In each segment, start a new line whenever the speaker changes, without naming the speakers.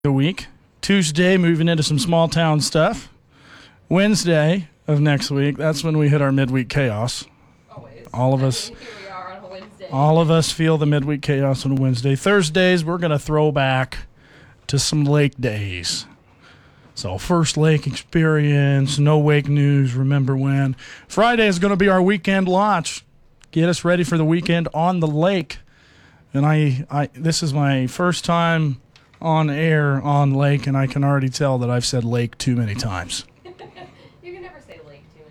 the week. Tuesday, moving into some small town stuff. Wednesday of next week, that's when we hit our midweek chaos.
Always.
All of us.
Here we are on a Wednesday.
All of us feel the midweek chaos on a Wednesday. Thursdays, we're going to throw back to some lake days. So first lake experience, no wake news, remember when. Friday is going to be our weekend launch. Get us ready for the weekend on the lake. And I this is my first time on air on lake, and I can already tell that I've said lake too many times.
You can never say lake too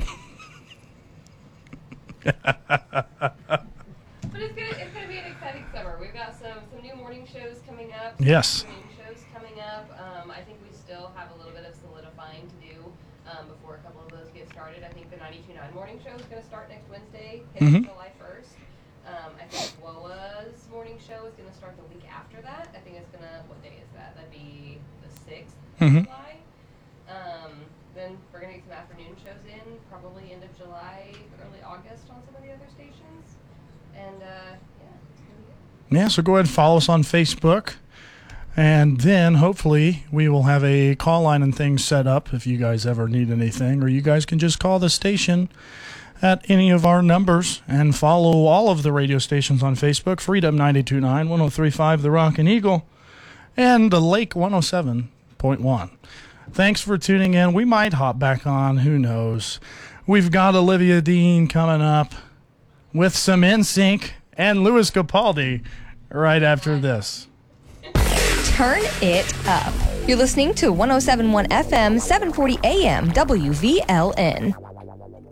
many times. But it's gonna be an exciting summer. We've got some new morning shows coming up.
Yes.
Afternoon shows coming up. I think we still have a little bit of solidifying to do before a couple of those get started. I think the 92.9 morning show is going to start next Wednesday, July 1st. I think WOA's morning show is going to start the week after that. I think it's going to, what day is that? That'd be the 6th of July. Then we're going to get some afternoon shows in, probably end of July, early August on some of the other stations. And, yeah, it's going to be good.
Yeah, so go ahead and follow us on Facebook. And then hopefully we will have a call line and things set up if you guys ever need anything, or you guys can just call the station at any of our numbers and follow all of the radio stations on Facebook, Freedom 92.9, 103.5 The Rockin' Eagle, and the Lake 107.1. Thanks for tuning in. We might hop back on, who knows. We've got Olivia Dean coming up with some NSYNC and Louis Capaldi right after this.
Turn it up. You're listening to 107.1 FM, 740 AM, WVLN.